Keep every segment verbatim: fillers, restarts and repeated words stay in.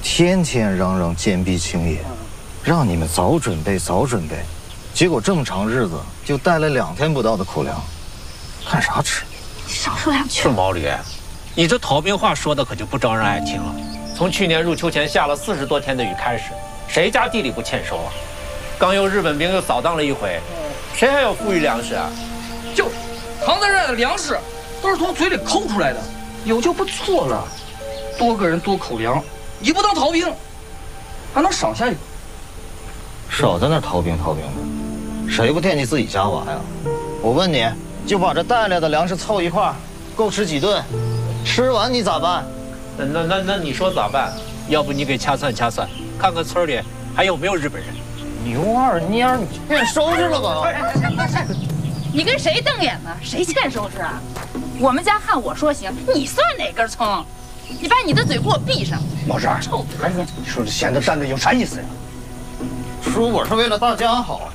天天嚷嚷坚壁清野，让你们早准备早准备，结果这么长日子就带了两天不到的口粮，看啥吃？ 少说两句。 是毛驴，你这逃兵话说的可就不招人爱听了。从去年入秋前下了四十多天的雨开始，谁家地里不欠收啊？刚有日本兵又扫荡了一回，谁还有富裕粮食啊？ 就是，唐三寨的粮食都是从嘴里抠出来的，有就不错了。多个人多口粮，你不当逃兵，还能赏下一个。 少在那逃兵逃兵的，谁不惦记自己家娃呀？我问你，就把这带来的粮食凑一块，够吃几顿？吃完你咋办？ 那那那那你说咋办？要不你给掐算掐算，看看村里还有没有日本人。 牛二蔫，你欠收拾了吧？ 你跟谁瞪眼呢？谁欠收拾啊？我们家汉我说行，你算哪根葱？你把你的嘴给我闭上！ 毛婶，臭孩子，你说这闲的站着有啥意思呀？ 叔，我是为了大家好。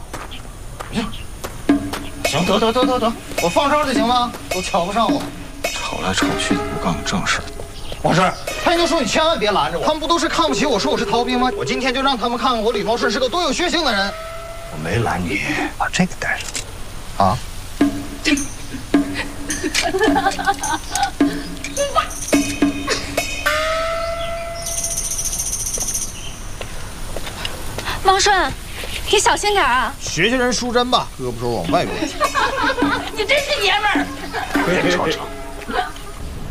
行，得得得得得，我放哨就行了，都瞧不上我，吵来吵去的不干个正事。老师，潘英叔，你千万别拦着我，他们不都是看不起我说我是逃兵吗？我今天就让他们看看我李茂顺是个多有血性的人。 我没拦你，把这个带上。 啊？ 茂顺，你小心点啊！ 学学人淑珍吧，胳膊肘往外抡。 你真是爷们儿！ 别吵吵。